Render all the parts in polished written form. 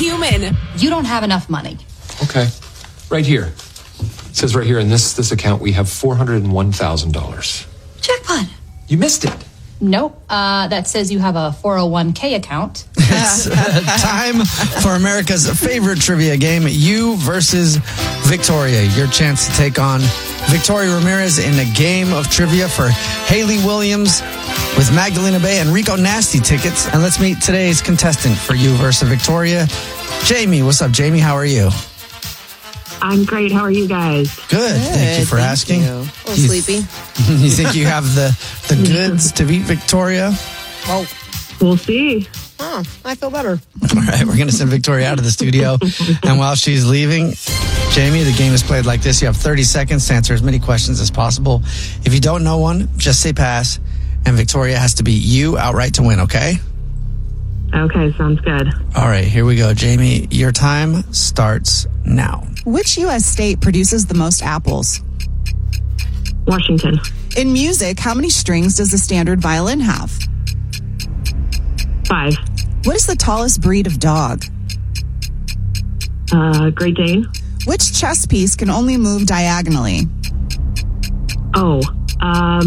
human. You don't have enough money. Okay. Right here. It says right here in this account we have $401,000. Jackpot. You missed it. Nope. That says you have a 401k account. It's time for America's favorite trivia game, You versus Victoria. Your chance to take on Victoria Ramirez in a game of trivia for Haley Williams with Magdalena Bay and Rico Nasty tickets. And let's meet today's contestant for You versus Victoria, Jamie. What's up, Jamie? How are you? I'm great. How are you guys? Good. Thank you for asking. A little sleepy. You think you have the goods to beat Victoria? Well, we'll see. Oh, I feel better. All right, we're going to send Victoria out of the studio. And while she's leaving, Jamie, the game is played like this. You have 30 seconds to answer as many questions as possible. If you don't know one, just say pass. And Victoria has to beat you outright to win, okay? Okay, sounds good. All right, here we go. Jamie, your time starts now. Which U.S. state produces the most apples? Washington. In music, how many strings does the standard violin have? 5. What is the tallest breed of dog? Great Dane. Which chess piece can only move diagonally? Oh, I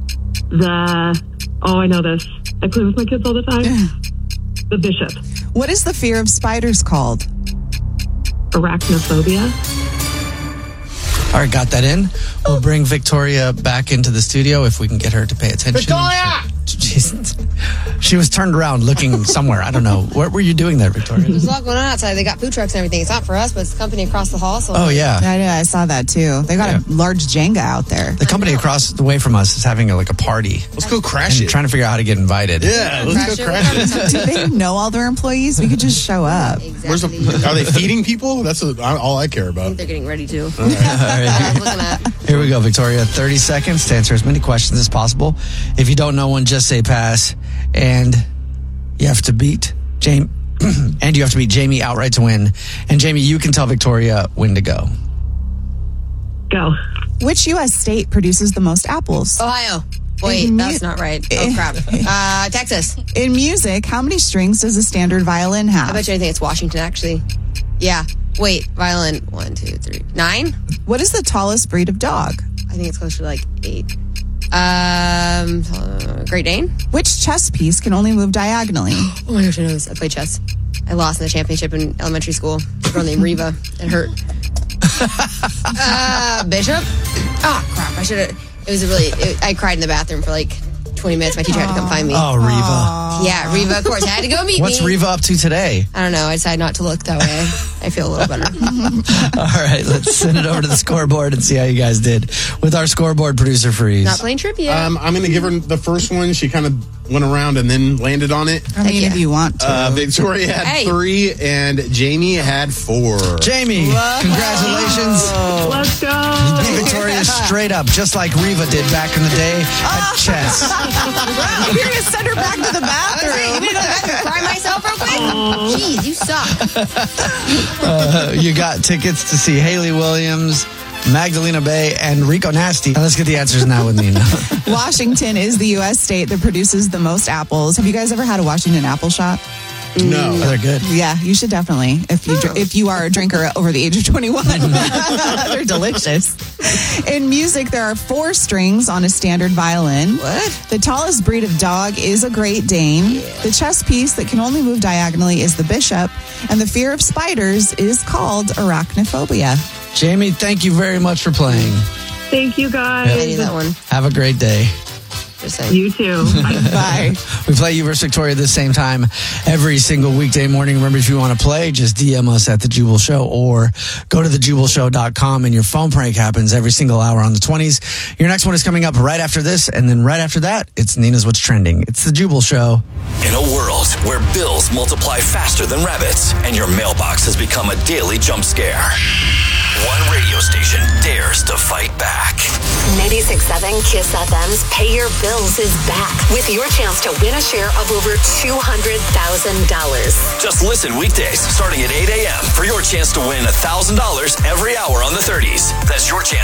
know this. I play with my kids all the time. The bishop. What is the fear of spiders called? Arachnophobia. All right, got that in. We'll bring Victoria back into the studio if we can get her to pay attention. Victoria! She was turned around looking somewhere. I don't know. What were you doing there, Victoria? There's a lot going on outside. They got food trucks and everything. It's not for us, but it's the company across the hall. So Oh, yeah. I saw that too. They got a large Jenga out there. The company across the way from us is having a party. Let's go crash it. Trying to figure out how to get invited. Yeah, let's go crash it. Do they know all their employees? We could just show up. Exactly. Are they feeding people? That's all I care about. They're getting ready to. All right. Looking at. Here we go, Victoria. 30 seconds to answer as many questions as possible. If you don't know one, just say pass. And you have to beat Jamie. And you have to beat Jamie outright to win. And Jamie, you can tell Victoria when to go. Go. Which U.S. state produces the most apples? Ohio. Wait, that's not right. Oh, crap. Texas. In music, how many strings does a standard violin have? I bet you anything it's Washington, actually. Yeah. Wait, violin. 1, 2, 3. 9? What is the tallest breed of dog? I think it's closer to 8. Great Dane? Which chess piece can only move diagonally? Oh my gosh, I know this. I played chess. I lost in the championship in elementary school. A girl named Riva. It hurt. Bishop? Oh, crap. I cried in the bathroom for 20 minutes. My teacher had to come find me. Oh, Riva. Yeah, Riva, of course. I had to go meet What's me. Riva up to today? I don't know. I decided not to look that way. I feel a little better. All right, let's send it over to the scoreboard and see how you guys did with our scoreboard producer, Freeze. Not playing trivia. I'm going to give her the first one. She kind of went around and then landed on it. I mean, if you want to. Victoria had 3 and Jamie had 4. Jamie, congratulations. Let's go. You beat Victoria straight up, just like Riva did back in the day at chess. You're going to send her back to the bathroom. You need to go back and cry myself real quick? Jeez, you suck. You got tickets to see Haley Williams, Magdalena Bay, and Rico Nasty. And let's get the answers now with Nina. Washington is the U.S. state that produces the most apples. Have you guys ever had a Washington apple shot? No. Oh, they're good. Yeah, you should definitely. If you are a drinker over the age of 21. They're delicious. In music, there are 4 strings on a standard violin. What? The tallest breed of dog is a Great Dane. Yeah. The chess piece that can only move diagonally is the bishop. And the fear of spiders is called arachnophobia. Jamie, thank you very much for playing. Thank you, guys. I knew that one. Have a great day. You too. Bye. We play You vs. Victoria at the same time every single weekday morning. Remember, if you want to play, just DM us at The Jubal Show or go to thejubalshow.com and your phone prank happens every single hour on the 20s. Your next one is coming up right after this, and then right after that, it's Nina's What's Trending. It's The Jubal Show. In a world where bills multiply faster than rabbits and your mailbox has become a daily jump scare, one radio station dares to fight back. 96.7 KISS FM's Pay Your Bills is back with your chance to win a share of over $200,000. Just listen weekdays starting at 8 a.m. for your chance to win $1,000 every hour on the 30s. That's your chance